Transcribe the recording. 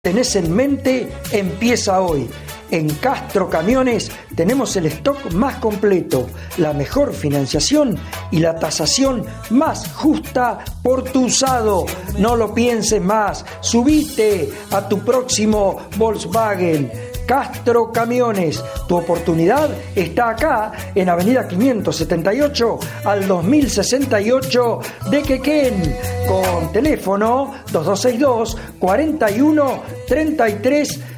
tenés en mente empieza hoy. En Castro Camiones tenemos el stock más completo, la mejor financiación y la tasación más justa por tu usado. No lo pienses más, subite a tu próximo Volkswagen. Castro Camiones, tu oportunidad está acá en Avenida 578 al 2068 de Quequén, con teléfono 2262 41 33